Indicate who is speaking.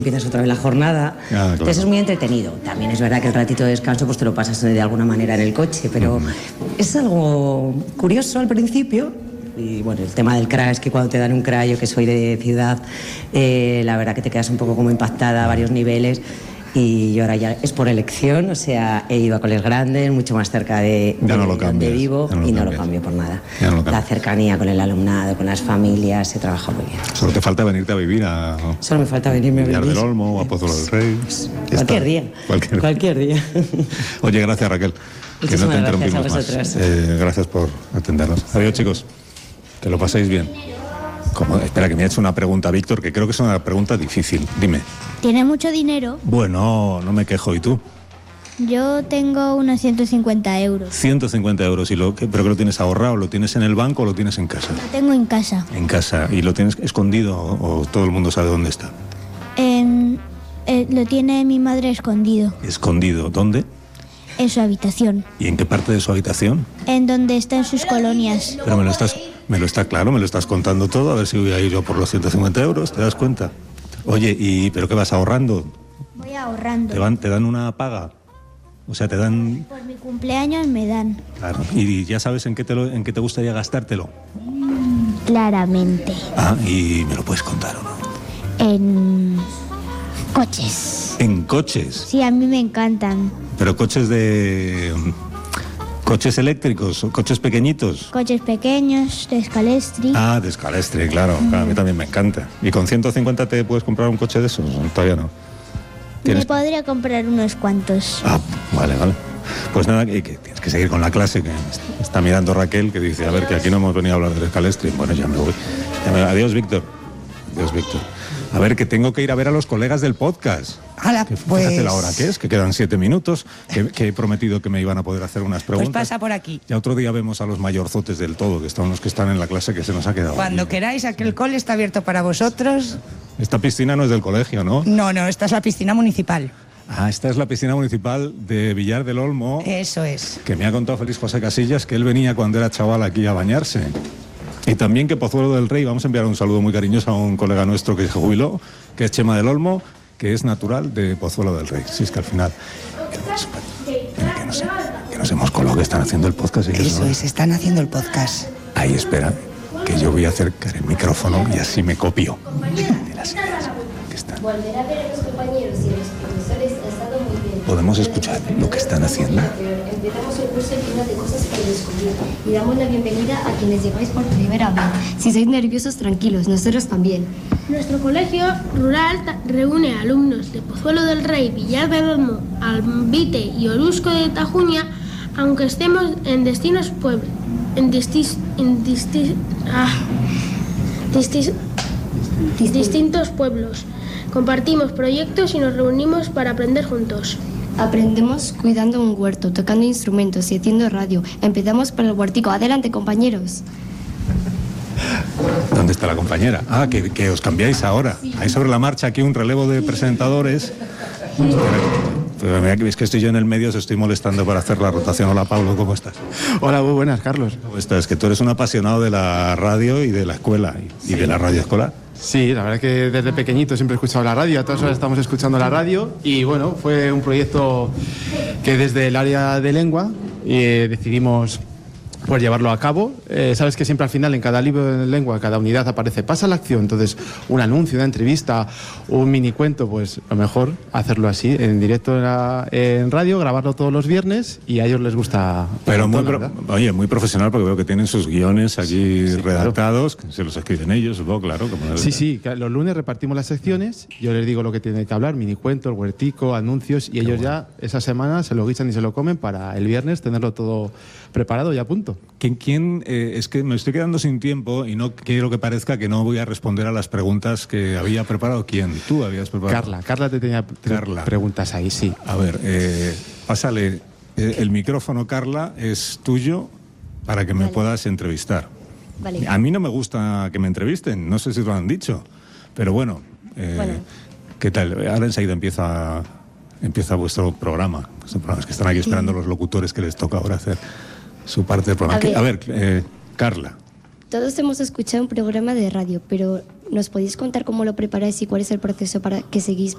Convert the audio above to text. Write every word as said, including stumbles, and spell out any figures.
Speaker 1: Empiezas otra vez la jornada, ah, claro. Entonces es muy entretenido. También es verdad que el ratito de descanso pues te lo pasas de alguna manera en el coche, pero uh-huh. es algo curioso al principio. Y bueno, el tema del crash, que cuando te dan un crash, yo que soy de ciudad, eh, la verdad que te quedas un poco como impactada a varios niveles. Y yo ahora ya es por elección, o sea, he ido a coles grandes, mucho más cerca de, de
Speaker 2: no
Speaker 1: donde vivo
Speaker 2: no
Speaker 1: y no
Speaker 2: cambias.
Speaker 1: lo cambio por nada.
Speaker 2: No
Speaker 1: la cercanía con el alumnado, con las familias, se trabaja muy bien.
Speaker 2: Solo te falta venirte a vivir a...
Speaker 1: Solo me falta venirme a vivir.
Speaker 2: A Villar del Olmo o a Pozuelo del Rey.
Speaker 1: Cualquier día.
Speaker 2: Cualquier,
Speaker 1: Cualquier día.
Speaker 2: Oye, gracias Raquel. Que no te interrumpimos más. Eh, gracias por atendernos. Adiós, chicos. Que lo paséis bien. Como, espera, que me ha hecho una pregunta Víctor, que creo que es una pregunta difícil. Dime.
Speaker 3: ¿Tiene mucho dinero?
Speaker 2: Bueno, no me quejo. ¿Y tú?
Speaker 3: Yo tengo unos ciento cincuenta euros.
Speaker 2: ciento cincuenta euros. ¿Y lo, ¿Pero que lo tienes ahorrado? ¿Lo tienes en el banco o lo tienes en casa?
Speaker 3: Lo tengo en casa.
Speaker 2: En casa. ¿Y lo tienes escondido o, o todo el mundo sabe dónde está?
Speaker 3: En, eh, lo tiene mi madre escondido.
Speaker 2: ¿Escondido? ¿Dónde?
Speaker 3: En su habitación.
Speaker 2: ¿Y en qué parte de su habitación?
Speaker 3: En donde están sus colonias.
Speaker 2: Pero me lo estás... Me lo está claro, me lo estás contando todo, a ver si voy a ir yo por los ciento cincuenta euros, ¿te das cuenta? Oye, ¿y pero qué vas ahorrando?
Speaker 3: Voy ahorrando.
Speaker 2: ¿Te, van, te dan una paga? O sea, te dan...
Speaker 3: Por mi cumpleaños me dan.
Speaker 2: Claro. ¿Y ya sabes en qué te, lo, en qué te gustaría gastártelo?
Speaker 3: Mm, claramente.
Speaker 2: Ah, ¿y me lo puedes contar o no?
Speaker 3: En coches.
Speaker 2: ¿En coches?
Speaker 3: Sí, a mí me encantan.
Speaker 2: ¿Pero coches de... ¿Coches eléctricos o coches pequeñitos?
Speaker 3: Coches pequeños, de Scalestri.
Speaker 2: Ah, de Scalestri, claro. Mm. A mí también me encanta. ¿Y con ciento cincuenta te puedes comprar un coche de esos? Todavía no.
Speaker 3: Me podría comprar unos cuantos.
Speaker 2: Ah, vale, vale. Pues nada, que, que tienes que seguir con la clase, que está mirando Raquel, que dice, a ver, que aquí no hemos venido a hablar de Scalestri. Bueno, ya me voy. Ya me... Adiós, Víctor. Adiós, Víctor. A ver, que tengo que ir a ver a los colegas del podcast.
Speaker 4: Hala,
Speaker 2: que,
Speaker 4: pues...
Speaker 2: Fíjate la hora que es, que quedan siete minutos, que, que he prometido que me iban a poder hacer unas preguntas.
Speaker 4: Pues pasa por aquí.
Speaker 2: Ya otro día vemos a los mayorzotes del todo, que son los que están en la clase, que se nos ha quedado.
Speaker 4: Cuando
Speaker 2: aquí.
Speaker 4: queráis, aquí el cole está abierto para vosotros.
Speaker 2: Esta piscina no es del colegio, ¿no?
Speaker 4: No, no, esta es la piscina municipal.
Speaker 2: Ah, esta es la piscina municipal de Villar del Olmo.
Speaker 4: Eso es.
Speaker 2: Que me ha contado Félix José Casillas que él venía cuando era chaval aquí a bañarse. Y también que Pozuelo del Rey, vamos a enviar un saludo muy cariñoso a un colega nuestro que se jubiló, que es Chema del Olmo, que es natural de Pozuelo del Rey. Si es que al final... Que nos, que nos hemos colado, que están haciendo el podcast.
Speaker 4: Eso, eso es, están haciendo el podcast.
Speaker 2: Ahí, espera, que yo voy a acercar el micrófono y así me copio de las ideas que están.
Speaker 5: Volver a ver a los compañeros y a los profesores ha estado muy bien.
Speaker 2: ¿Podemos escuchar lo que están haciendo?
Speaker 5: Empezamos el curso lleno de cosas por descubrir y damos la bienvenida a quienes llegáis por primera vez. Si sois nerviosos, tranquilos, nosotros también.
Speaker 6: Nuestro colegio rural reúne a alumnos de Pozuelo del Rey, Villar del Olmo, Albite y Orusco de Tajuña, aunque estemos en destinos pueblos, en distis, en distis, ah, distis, distintos pueblos. Compartimos proyectos y nos reunimos para aprender juntos.
Speaker 5: Aprendemos cuidando un huerto, tocando instrumentos y haciendo radio. Empezamos por el huertico. Adelante, compañeros.
Speaker 2: ¿Dónde está la compañera? Ah, que, que os cambiáis ahora. Sí. Hay sobre la marcha aquí un relevo de presentadores. Sí. Pero mira que veis que estoy yo en el medio, os estoy molestando para hacer la rotación. Hola, Pablo, ¿cómo estás?
Speaker 7: Hola, muy buenas, Carlos.
Speaker 2: ¿Cómo estás? Que tú eres un apasionado de la radio y de la escuela y, sí. y de la radio escolar.
Speaker 7: Sí, la verdad es que desde pequeñito siempre he escuchado la radio, a todas horas estamos escuchando la radio y bueno, fue un proyecto que desde el área de lengua eh, decidimos pues llevarlo a cabo. Eh, sabes que siempre al final en cada libro de lengua, cada unidad aparece pasa la acción, entonces un anuncio, una entrevista, un mini cuento, pues lo mejor hacerlo así, en directo en, la, en radio, grabarlo todos los viernes y a ellos les gusta.
Speaker 2: Pero muy, pro, oye, muy profesional porque veo que tienen sus guiones aquí sí, redactados, claro. Que se los escriben ellos, supongo, claro. Como
Speaker 7: sí, sí, los lunes repartimos las secciones, yo les digo lo que tienen que hablar, mini cuentos, huertico, anuncios y Qué ellos bueno. Ya esa semana se lo guisan y se lo comen para el viernes tenerlo todo preparado y a punto.
Speaker 2: ¿Quién, quién eh, es que me estoy quedando sin tiempo y no quiero que parezca que no voy a responder a las preguntas que había preparado? ¿Quién? ¿Tú habías preparado?
Speaker 7: Carla, Carla te tenía Carla. preguntas ahí, sí.
Speaker 2: A ver, eh, pásale eh, el micrófono, Carla, es tuyo para que me vale. puedas entrevistar.
Speaker 5: Vale.
Speaker 2: A mí no me gusta que me entrevisten, no sé si lo han dicho, pero bueno, eh, bueno. ¿qué tal? Ahora enseguida empieza, empieza vuestro programa. Vuestro programa. Es que están aquí esperando los locutores que les toca ahora hacer su parte del programa. A ver, a ver eh, Carla.
Speaker 5: Todos hemos escuchado un programa de radio, pero ¿nos podéis contar cómo lo preparáis y cuál es el proceso para que seguís